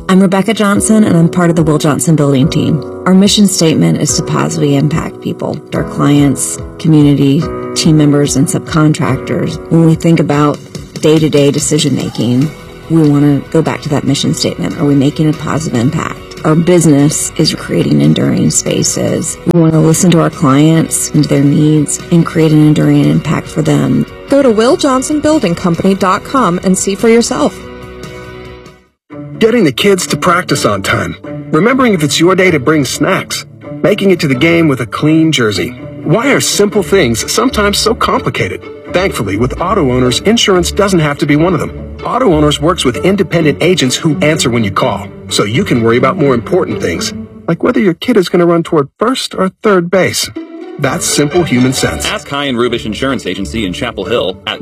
I'm Rebecca Johnson, and I'm part of the Will Johnson Building team. Our mission statement is to positively impact people, our clients, community, team members, and subcontractors. When we think about day-to-day decision-making, we want to go back to that mission statement. Are we making a positive impact? Our business is creating enduring spaces. We want to listen to our clients and their needs and create an enduring impact for them. Go to WillJohnsonBuildingCompany.com and see for yourself. Getting the kids to practice on time. Remembering if it's your day to bring snacks. Making it to the game with a clean jersey. Why are simple things sometimes so complicated? Thankfully, with Auto Owners, insurance doesn't have to be one of them. Auto Owners works with independent agents who answer when you call, so you can worry about more important things, like whether your kid is going to run toward first or third base. That's simple human sense. Ask High and Rubish Insurance Agency in Chapel Hill at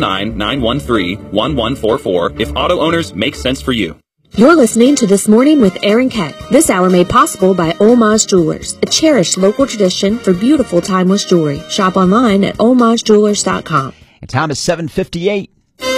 919-913-1144 if Auto Owners makes sense for you. You're listening to This Morning with Aaron Keck. This hour made possible by Homage Jewelers, a cherished local tradition for beautiful timeless jewelry. Shop online at homagejewelers.com. And time is 7:58.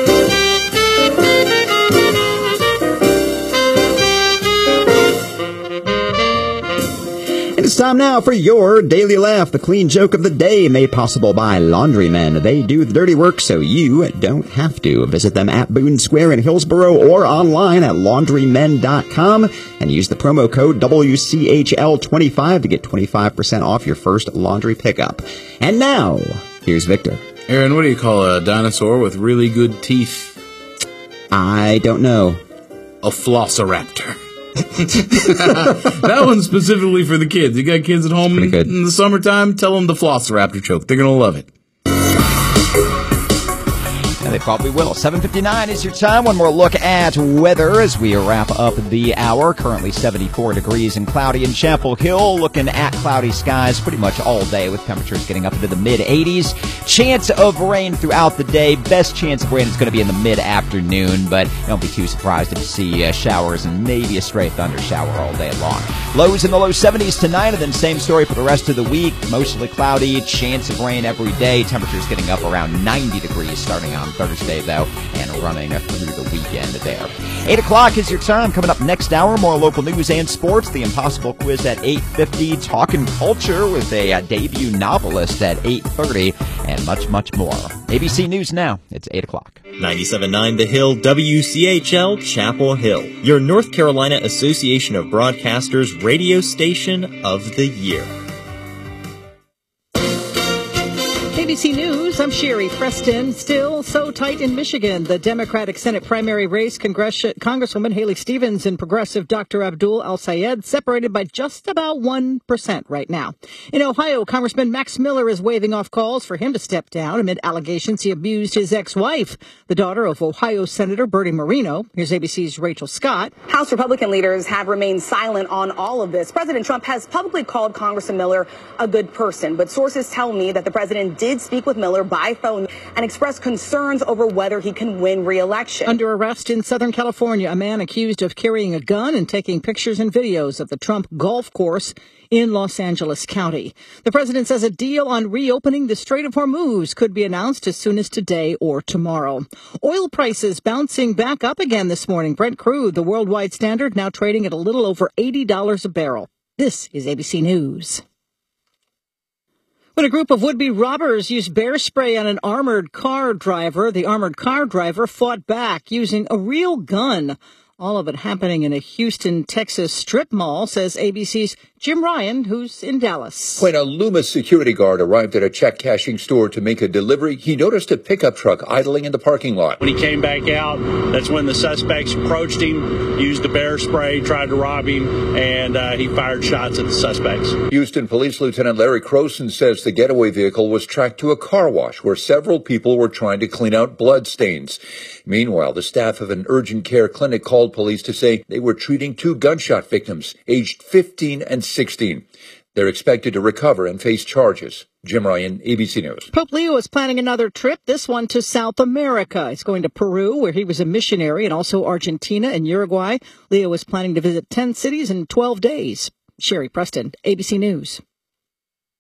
It's time now for your Daily Laugh, the clean joke of the day, made possible by Laundrymen. They do the dirty work so you don't have to. Visit them at Boone Square in Hillsboro or online at laundrymen.com and use the promo code WCHL25 to get 25% off your first laundry pickup. And now, here's Victor. Aaron, what do you call a dinosaur with really good teeth? I don't know. A Flossiraptor. That one's specifically for the kids. You got kids at home in the summertime, tell them the Flossiraptor joke. They're going to love it. And they probably will. 7:59 is your time. One more look at weather as we wrap up the hour. Currently 74 degrees and cloudy in Chapel Hill. Looking at cloudy skies pretty much all day with temperatures getting up into the mid-80s. Chance of rain throughout the day. Best chance of rain is going to be in the mid-afternoon, but don't be too surprised if you see showers and maybe a stray thunder shower all day long. Lows in the low 70s tonight, and then same story for the rest of the week. Mostly cloudy. Chance of rain every day. Temperatures getting up around 90 degrees starting on Thursday, though, and running through the weekend there. 8 o'clock is your time. Coming up next hour, more local news and sports. The Impossible Quiz at 8:50. Talking culture with a debut novelist at 8:30, and much, much more. ABC News now. It's 8 o'clock. 97.9 The Hill, WCHL, Chapel Hill. Your North Carolina Association of Broadcasters radio station of the year. ABC News, I'm Sherry Preston. Still so tight in Michigan. The Democratic Senate primary race, Congresswoman Haley Stevens and progressive Dr. Abdul Al-Sayed separated by just about 1% right now. In Ohio, Congressman Max Miller is waving off calls for him to step down amid allegations he abused his ex-wife, the daughter of Ohio Senator Bertie Moreno. Here's ABC's Rachel Scott. House Republican leaders have remained silent on all of this. President Trump has publicly called Congressman Miller a good person, but sources tell me that the president did speak with Miller by phone and expressed concerns over whether he can win re-election. Under arrest in Southern California, a man accused of carrying a gun and taking pictures and videos of the Trump golf course in Los Angeles County. The president says a deal on reopening the Strait of Hormuz could be announced as soon as today or tomorrow. Oil prices bouncing back up again this morning. Brent crude, the worldwide standard, now trading at a little over $80 a barrel. This is ABC News. When a group of would-be robbers used bear spray on an armored car driver, the armored car driver fought back using a real gun. All of it happening in a Houston, Texas strip mall, says ABC's Jim Ryan, who's in Dallas. When a Loomis security guard arrived at a check-cashing store to make a delivery, he noticed a pickup truck idling in the parking lot. When he came back out, that's when the suspects approached him, used the bear spray, tried to rob him, and he fired shots at the suspects. Houston Police Lieutenant Larry Croson says the getaway vehicle was tracked to a car wash where several people were trying to clean out blood stains. Meanwhile, the staff of an urgent care clinic called police to say they were treating two gunshot victims, aged 15 and 16. They're expected to recover and face charges. Jim Ryan, ABC News. Pope Leo is planning another trip, this one to South America. He's going to Peru, where he was a missionary, and also Argentina and Uruguay. Leo is planning to visit 10 cities in 12 days. Sherry Preston, ABC News.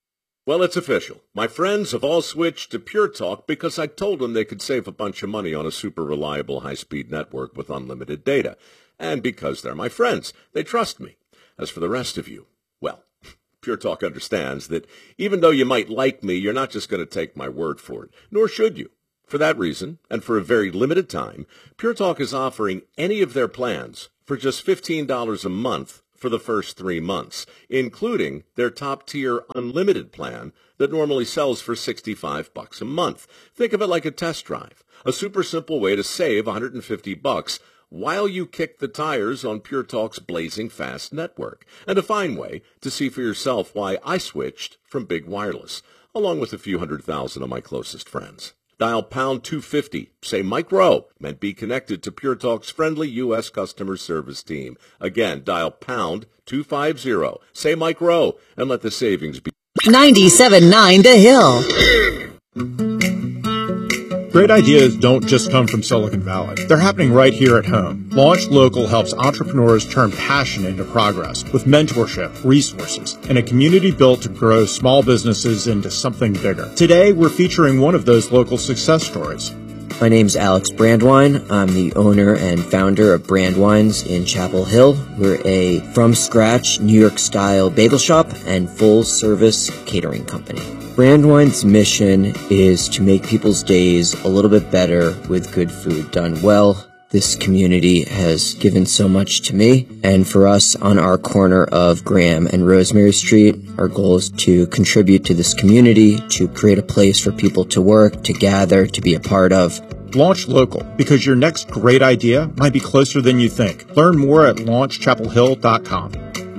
Well, it's official. My friends have all switched to Pure Talk because I told them they could save a bunch of money on a super reliable high-speed network with unlimited data. And because they're my friends, they trust me. As for the rest of you, well, Pure Talk understands that even though you might like me, you're not just going to take my word for it, nor should you. For that reason, and for a very limited time, Pure Talk is offering any of their plans for just $15 a month for the first 3 months, including their top-tier unlimited plan that normally sells for $65 a month. Think of it like a test drive, a super simple way to save $150 while you kick the tires on Pure Talk's blazing fast network, and a fine way to see for yourself why I switched from big wireless, along with a few 100,000 of my closest friends. Dial pound 250, say Mike Rowe, and be connected to Pure Talk's friendly U.S. customer service team. Again, dial pound 250, say Mike Rowe, and let the savings be 97.9 The Hill. Great ideas don't just come from Silicon Valley. They're happening right here at home. Launch Local helps entrepreneurs turn passion into progress with mentorship, resources, and a community built to grow small businesses into something bigger. Today, we're featuring one of those local success stories. My name's Alex Brandwine. I'm the owner and founder of Brandwines in Chapel Hill. We're a from-scratch New York-style bagel shop and full-service catering company. Brandwine's mission is to make people's days a little bit better with good food done well. This community has given so much to me, and for us on our corner of Graham and Rosemary Street, our goal is to contribute to this community, to create a place for people to work, to gather, to be a part of. Launch Local, because your next great idea might be closer than you think. Learn more at launchchapelhill.com.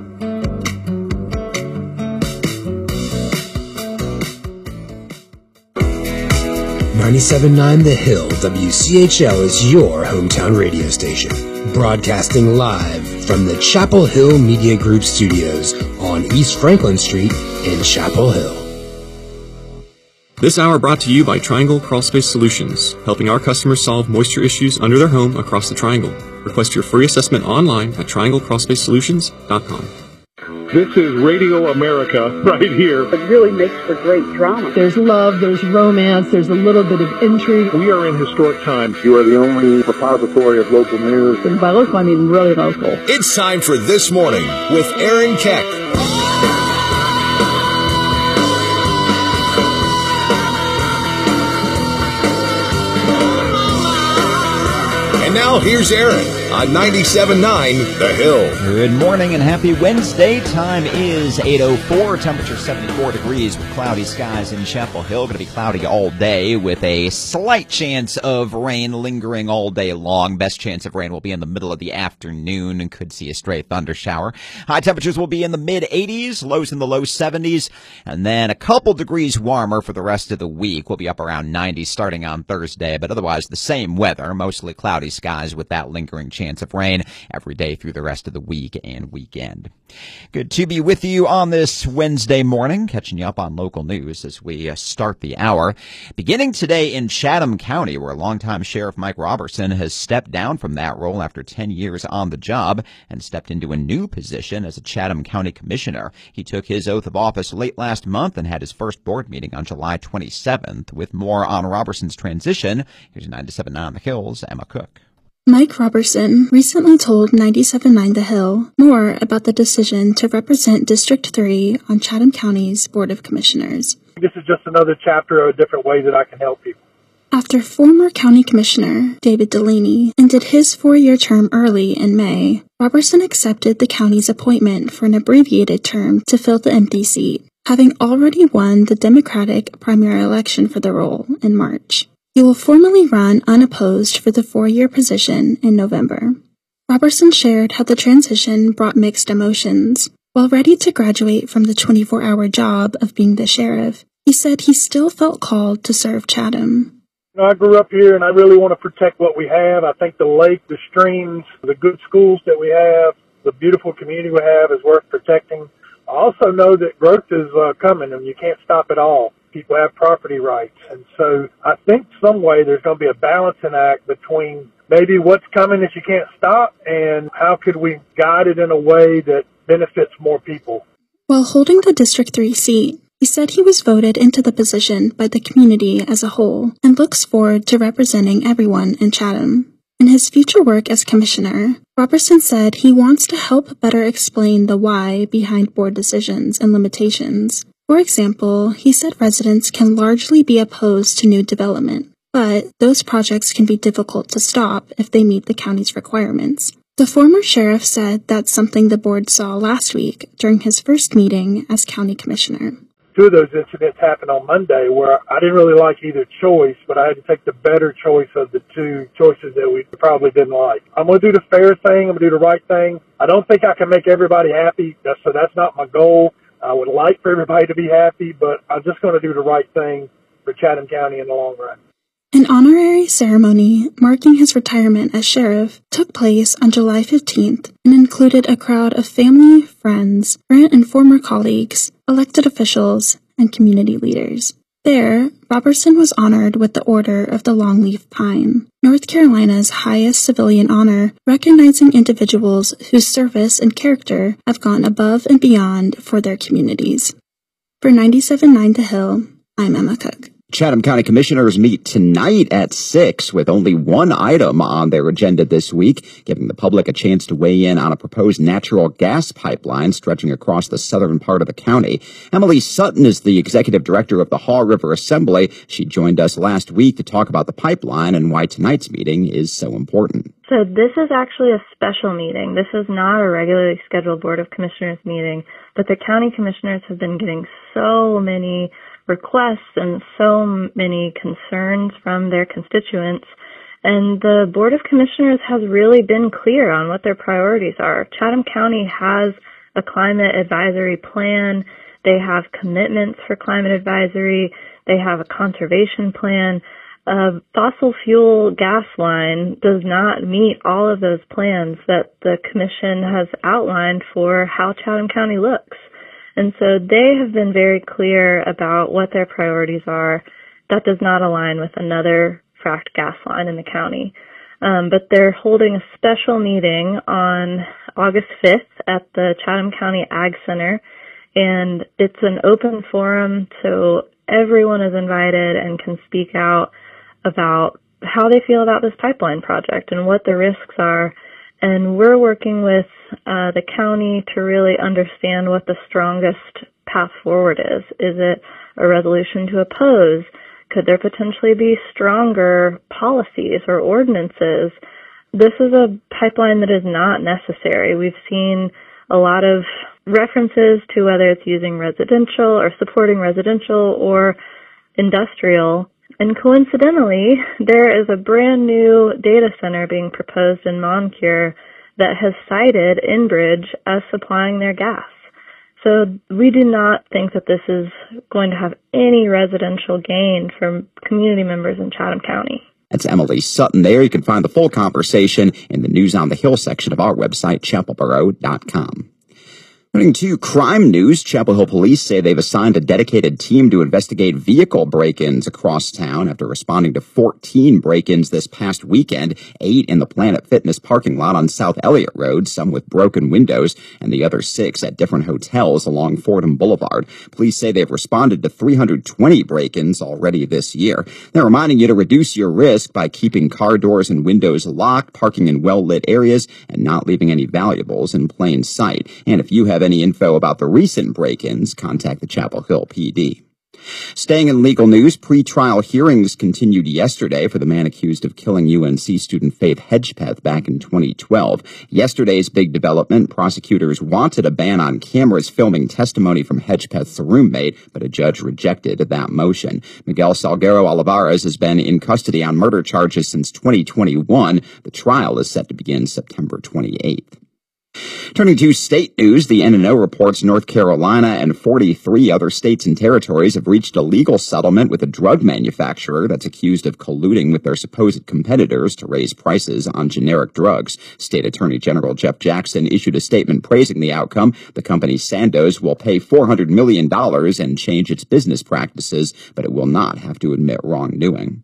97.9 The Hill, WCHL is your hometown radio station. Broadcasting live from the Chapel Hill Media Group studios on East Franklin Street in Chapel Hill. This hour brought to you by Triangle Crawlspace Solutions, helping our customers solve moisture issues under their home across the Triangle. Request your free assessment online at trianglecrawlspacesolutions.com. This is Radio America right here. It really makes for great drama. There's love, there's romance, there's a little bit of intrigue. We are in historic times. You are the only repository of local news. And by local, I mean really local. It's time for This Morning with Aaron Keck. And now here's Aaron on 97.9 The Hill. Good morning and happy Wednesday. Time is 8:04. Temperature 74 degrees with cloudy skies in Chapel Hill. Going to be cloudy all day with a slight chance of rain lingering all day long. Best chance of rain will be in the middle of the afternoon and could see a stray thunder shower. High temperatures will be in the mid-80s, lows in the low 70s, and then a couple degrees warmer for the rest of the week. We'll be up around 90 starting on Thursday, but otherwise the same weather, mostly cloudy skies with that lingering chance of rain every day through the rest of the week and weekend. Good to be with you on this Wednesday morning, catching you up on local news as we start the hour. Beginning today in Chatham County, where longtime Sheriff Mike Robertson has stepped down from that role after 10 years on the job and stepped into a new position as a Chatham County Commissioner. He took his oath of office late last month and had his first board meeting on July 27th. With more on Robertson's transition, here's 97.9 The Hill's Emma Cook. Mike Robertson recently told 97.9 The Hill more about the decision to represent District 3 on Chatham County's Board of Commissioners. This is just another chapter of a different way that I can help people. After former County Commissioner David Delaney ended his 4-year term early in May, Robertson accepted the county's appointment for an abbreviated term to fill the empty seat, having already won the Democratic primary election for the role in March. He will formally run unopposed for the 4-year position in November. Robertson shared how the transition brought mixed emotions. While ready to graduate from the 24-hour job of being the sheriff, he said he still felt called to serve Chatham. I grew up here and I really want to protect what we have. I think the lake, the streams, the good schools that we have, the beautiful community we have is worth protecting. I also know that growth is coming and you can't stop it all. People have property rights. And so I think some way there's going to be a balancing act between maybe what's coming that you can't stop and how could we guide it in a way that benefits more people. While holding the District 3 seat, He said he was voted into the position by the community as a whole and looks forward to representing everyone in Chatham. In his future work as commissioner, Robertson said he wants to help better explain the why behind board decisions and limitations. For example, he said residents can largely be opposed to new development, but those projects can be difficult to stop if they meet the county's requirements. The former sheriff said that's something the board saw last week during his first meeting as county commissioner. Two of those incidents happened on Monday where I didn't really like either choice, but I had to take the better choice of the two choices that we probably didn't like. I'm going to do the fair thing. I'm going to do the right thing. I don't think I can make everybody happy, so that's not my goal. I would like for everybody to be happy, but I'm just going to do the right thing for Chatham County in the long run. An honorary ceremony marking his retirement as sheriff took place on July 15th and included a crowd of family, friends, current and former colleagues, elected officials, and community leaders. There, Robertson was honored with the Order of the Longleaf Pine, North Carolina's highest civilian honor, recognizing individuals whose service and character have gone above and beyond for their communities. For 97.9 The Hill, I'm Emma Cook. Chatham County Commissioners meet tonight at 6 with only one item on their agenda this week, giving the public a chance to weigh in on a proposed natural gas pipeline stretching across the southern part of the county. Emily Sutton is the executive director of the Haw River Assembly. She joined us last week to talk about the pipeline and why tonight's meeting is so important. So this is actually a special meeting. This is not a regularly scheduled Board of Commissioners meeting, but the county commissioners have been getting so many requests and so many concerns from their constituents, and the Board of Commissioners has really been clear on what their priorities are. Chatham County has a climate advisory plan. They have commitments for climate advisory. They have a conservation plan. A fossil fuel gas line does not meet all of those plans that the Commission has outlined for how Chatham County looks. And so they have been very clear about what their priorities are. That does not align with another fracked gas line in the county. But they're holding a special meeting on August 5th at the Chatham County Ag Center. And it's an open forum, so everyone is invited and can speak out about how they feel about this pipeline project and what the risks are. And we're working with the county to really understand what the strongest path forward is. Is it a resolution to oppose? Could there potentially be stronger policies or ordinances? This is a pipeline that is not necessary. We've seen a lot of references to whether it's using residential or supporting residential or industrial. And coincidentally, there is a brand new data center being proposed in Moncure that has cited Enbridge as supplying their gas. So we do not think that this is going to have any residential gain for community members in Chatham County. That's Emily Sutton there. You can find the full conversation in the News on the Hill section of our website, chapelboro.com. Turning to crime news, Chapel Hill police say they've assigned a dedicated team to investigate vehicle break-ins across town after responding to 14 break-ins this past weekend, 8 in the Planet Fitness parking lot on South Elliott Road, some with broken windows, and the other 6 at different hotels along Fordham Boulevard. Police say they've responded to 320 break-ins already this year. They're reminding you to reduce your risk by keeping car doors and windows locked, parking in well-lit areas, and not leaving any valuables in plain sight. And if you have any info about the recent break-ins, contact the Chapel Hill PD. Staying in legal news, pre-trial hearings continued yesterday for the man accused of killing UNC student Faith Hedgepeth back in 2012. Yesterday's big development, prosecutors wanted a ban on cameras filming testimony from Hedgepeth's roommate, but a judge rejected that motion. Miguel Salguero Olivares has been in custody on murder charges since 2021. The trial is set to begin September 28th. Turning to state news, the NNO reports North Carolina and 43 other states and territories have reached a legal settlement with a drug manufacturer that's accused of colluding with their supposed competitors to raise prices on generic drugs. State Attorney General Jeff Jackson issued a statement praising the outcome. The company Sandoz will pay $400 million and change its business practices, but it will not have to admit wrongdoing.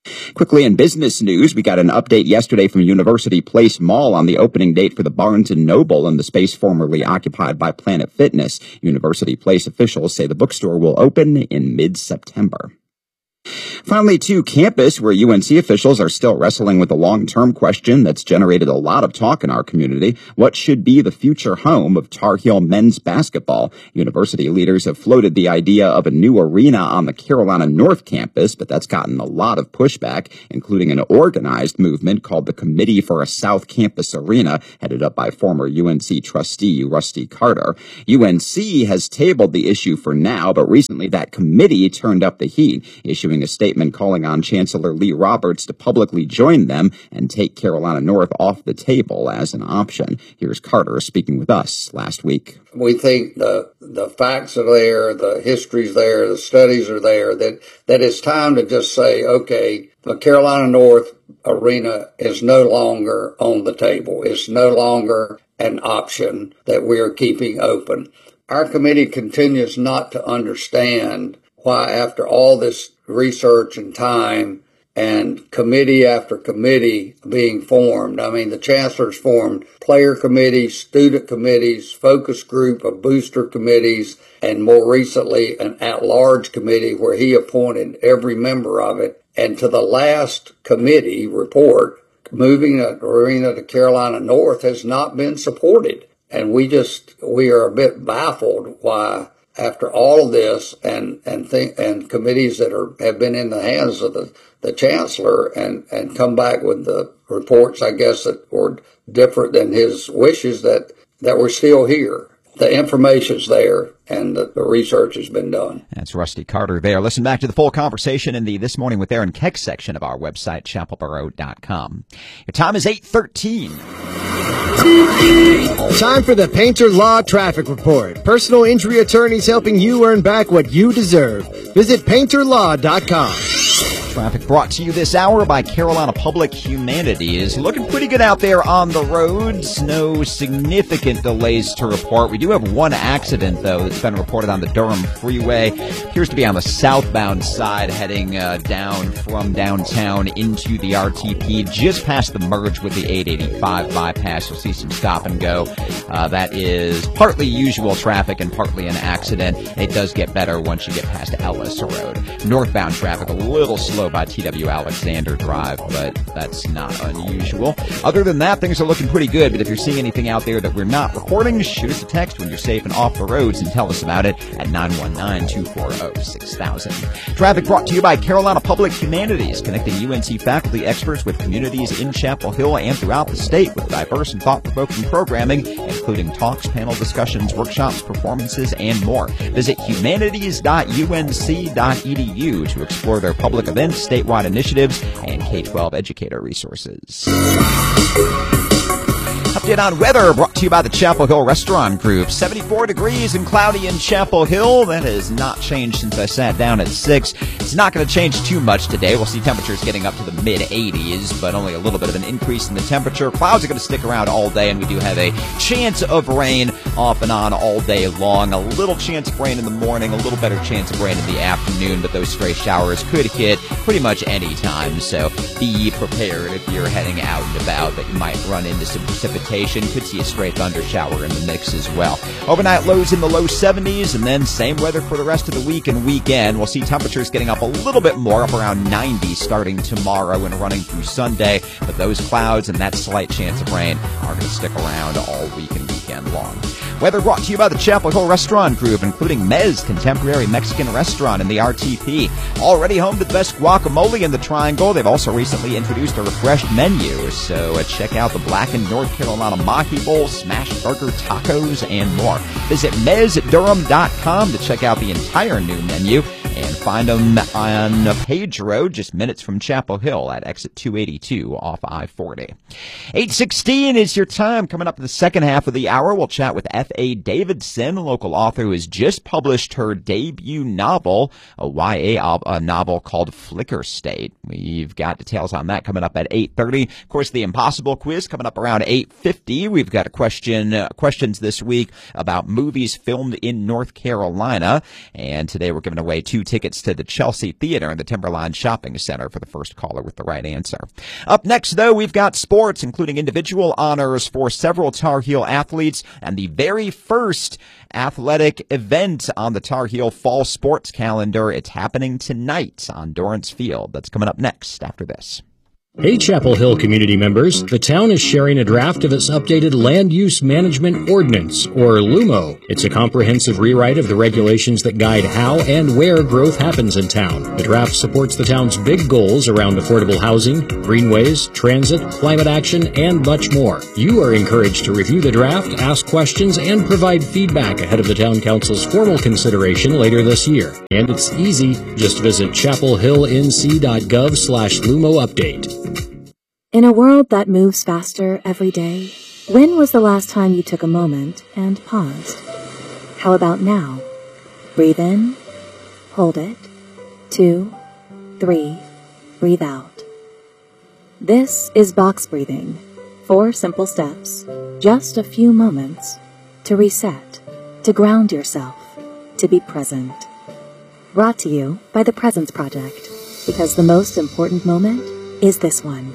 Quickly in business news, we got an update yesterday from University Place Mall on the opening date for the Barnes & Noble in the space formerly occupied by Planet Fitness. University Place officials say the bookstore will open in mid-September. Finally, to campus, where UNC officials are still wrestling with the long-term question that's generated a lot of talk in our community. What should be the future home of Tar Heel men's basketball? University leaders have floated the idea of a new arena on the Carolina North campus, but that's gotten a lot of pushback, including an organized movement called the Committee for a South Campus Arena, headed up by former UNC trustee Rusty Carter. UNC has tabled the issue for now, but recently that committee turned up the heat, issuing a statement calling on Chancellor Lee Roberts to publicly join them and take Carolina North off the table as an option. Here's Carter speaking with us last week. We think the facts are there, the history's there, the studies are there, that it's time to just say, okay, the Carolina North arena is no longer on the table. It's no longer an option that we are keeping open. Our committee continues not to understand why, after all this research and time and committee after committee being formed, I mean, the chancellor's formed player committees, student committees, focus group of booster committees, and more recently an at-large committee where he appointed every member of it. And to the last committee report, moving the arena to Carolina North has not been supported. And we are a bit baffled why, after all of this and committees that have been in the hands of the chancellor and come back with the reports, I guess, that were different than his wishes, that we're still here. The information's there and the research has been done. That's Rusty Carter there. Listen back to the full conversation in the This Morning with Aaron Keck section of our website, chapelboro.com. Your time is 8:13. Time for the Painter Law Traffic Report. Personal injury attorneys helping you earn back what you deserve. Visit painterlaw.com. Traffic brought to you this hour by Carolina Public Humanities. Looking pretty good out there on the roads. No significant delays to report. We do have one accident, though, that's been reported on the Durham Freeway. Appears to be on the southbound side, heading down from downtown into the RTP, just past the merge with the 885 bypass. You'll see some stop and go. That is partly usual traffic and partly an accident. It does get better once you get past Ellis Road. Northbound traffic a little slow by TW Alexander Drive, but that's not unusual. Other than that, things are looking pretty good, but if you're seeing anything out there that we're not recording, shoot us a text when you're safe and off the roads and tell us about it at 919-240-6000. Traffic brought to you by Carolina Public Humanities, connecting UNC faculty experts with communities in Chapel Hill and throughout the state with diverse and thought-provoking programming, including talks, panel discussions, workshops, performances, and more. Visit humanities.unc.edu to explore their public events, statewide initiatives, and K-12 educator resources. Update on weather brought to you by the Chapel Hill Restaurant Group. 74 degrees and cloudy in Chapel Hill. That has not changed since I sat down at 6. It's not going to change too much today. We'll see temperatures getting up to the mid-80s, but only a little bit of an increase in the temperature. Clouds are going to stick around all day, and we do have a chance of rain off and on all day long. A little chance of rain in the morning, a little better chance of rain in the afternoon, but those stray showers could hit pretty much any time, so be prepared if you're heading out and about that you might run into some precipitation. Could see a stray thunder shower in the mix as well. Overnight lows in the low 70s, and then same weather for the rest of the week and weekend. We'll see temperatures getting up a little bit more, up around 90 starting tomorrow and running through Sunday. But those clouds and that slight chance of rain are going to stick around all week and weekend long. Weather brought to you by the Chapel Hill Restaurant Group, including Mez Contemporary Mexican Restaurant in the RTP. Already home to the best guacamole in the Triangle. They've also recently introduced a refreshed menu, so check out the Blackened North Carolina Maki Bowl, Smash Burger Tacos, and more. Visit MezDurham.com to check out the entire new menu and find them on Page Road, just minutes from Chapel Hill at exit 282 off I-40. 8:16 is your time. Coming up in the second half of the hour, we'll chat with F.A. Davidson, a local author who has just published her debut novel, a YA novel called Flicker State. We've got details on that coming up at 8:30. Of course, the Impossible Quiz coming up around 8:50. We've got a questions this week about movies filmed in North Carolina, and today we're giving away 2 2 tickets to the Chelsea Theater in the Timberline Shopping Center for the first caller with the right answer. Up next, though, we've got sports, including individual honors for several Tar Heel athletes and the very first athletic event on the Tar Heel fall sports calendar. It's happening tonight on Dorrance Field. That's coming up next after this. Hey, Chapel Hill community members. The town is sharing a draft of its updated Land Use Management Ordinance, or LUMO. It's a comprehensive rewrite of the regulations that guide how and where growth happens in town. The draft supports the town's big goals around affordable housing, greenways, transit, climate action, and much more. You are encouraged to review the draft, ask questions, and provide feedback ahead of the town council's formal consideration later this year. And it's easy. Just visit chapelhillnc.gov/LUMO update. In a world that moves faster every day, when was the last time you took a moment and paused? How about now? Breathe in, hold it, 2, 3, breathe out. This is box breathing. 4 simple steps, just a few moments, to reset, to ground yourself, to be present. Brought to you by the Presence Project, because the most important moment is this one.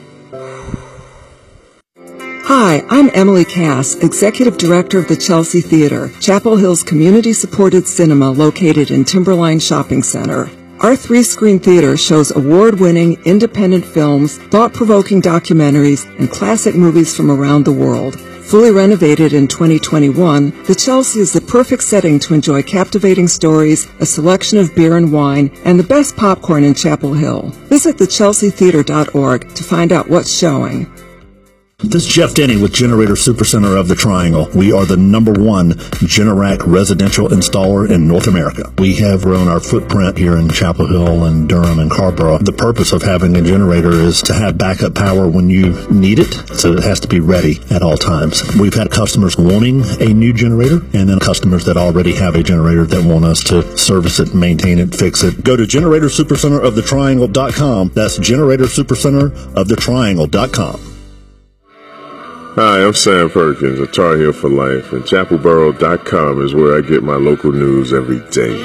Hi, I'm Emily Cass, Executive Director of the Chelsea Theater, Chapel Hill's community-supported cinema located in Timberline Shopping Center. Our 3-screen theater shows award-winning independent films, thought-provoking documentaries, and classic movies from around the world. Fully renovated in 2021, the Chelsea is the perfect setting to enjoy captivating stories, a selection of beer and wine, and the best popcorn in Chapel Hill. Visit thechelseatheater.org to find out what's showing. This is Jeff Denny with Generator Supercenter of the Triangle. We are the #1 Generac residential installer in North America. We have grown our footprint here in Chapel Hill and Durham and Carrboro. The purpose of having a generator is to have backup power when you need it, so it has to be ready at all times. We've had customers wanting a new generator, and then customers that already have a generator that want us to service it, maintain it, fix it. Go to GeneratorSuperCenterOfTheTriangle.com. That's GeneratorSuperCenterOfTheTriangle.com. Hi, I'm Sam Perkins of Tar Heel for Life, and ChapelBoro.com is where I get my local news every day.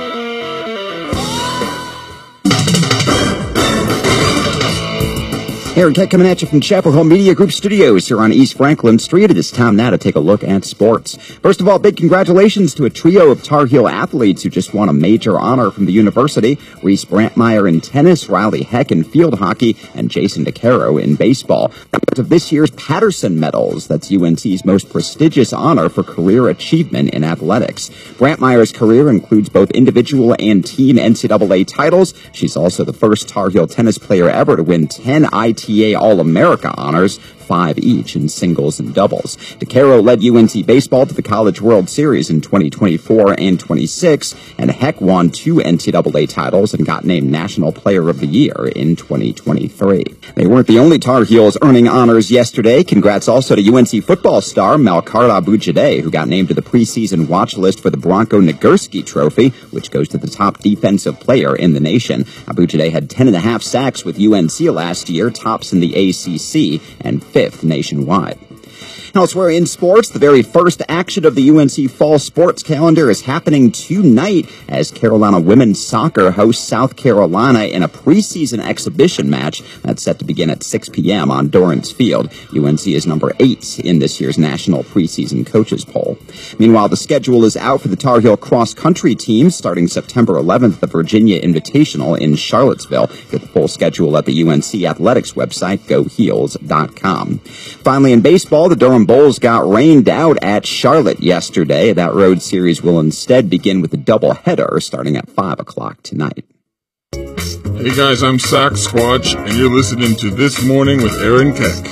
Aaron Keck coming at you from Chapel Hill Media Group Studios here on East Franklin Street. It is time now to take a look at sports. First of all, big congratulations to a trio of Tar Heel athletes who just won a major honor from the university. Reese Brantmeyer in tennis, Riley Heck in field hockey, and Jason DeCaro in baseball. Of this year's Patterson Medals, that's UNC's most prestigious honor for career achievement in athletics. Brantmeyer's career includes both individual and team NCAA titles. She's also the first Tar Heel tennis player ever to win 10 ITA All-America honors, 5 each in singles and doubles. DeCaro led UNC baseball to the College World Series in 2024 and 26, and Heck won 2 NCAA titles and got named National Player of the Year in 2023. They weren't the only Tar Heels earning honors yesterday. Congrats also to UNC football star Malkarda Abujadeh, who got named to the preseason watch list for the Bronco Nagurski Trophy, which goes to the top defensive player in the nation. Abujadeh had 10.5 sacks with UNC last year, tops in the ACC, and 5th nationwide. Elsewhere in sports, the very first action of the UNC fall sports calendar is happening tonight as Carolina women's soccer hosts South Carolina in a preseason exhibition match that's set to begin at 6 p.m. on Dorrance Field. UNC is number 8 in this year's national preseason coaches poll. Meanwhile, the schedule is out for the Tar Heel cross-country team starting September 11th at the Virginia Invitational in Charlottesville. Get the full schedule at the UNC Athletics website, goheels.com. Finally, in baseball, the Durham Bulls got rained out at Charlotte yesterday. That road series will instead begin with a doubleheader starting at 5 o'clock tonight. Hey guys, I'm Sock Squatch, and you're listening to This Morning with Aaron Keck.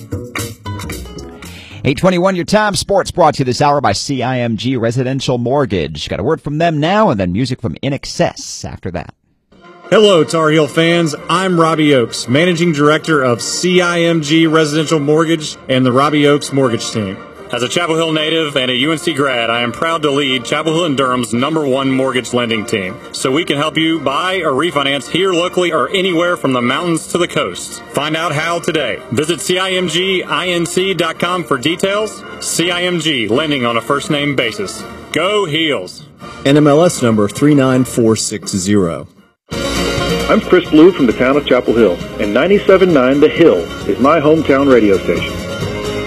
8:21 your time. Sports brought to you this hour by CIMG Residential Mortgage. Got a word from them now, and then music from In Excess after that. Hello, Tar Heel fans. I'm Robbie Oakes, Managing Director of CIMG Residential Mortgage and the Robbie Oakes Mortgage Team. As a Chapel Hill native and a UNC grad, I am proud to lead Chapel Hill and Durham's #1 mortgage lending team. So we can help you buy or refinance here locally or anywhere from the mountains to the coast. Find out how today. Visit CIMGINC.com for details. CIMG, lending on a first name basis. Go Heels! NMLS number 39460. I'm Chris Blue from the town of Chapel Hill, and 97.9 The Hill is my hometown radio station.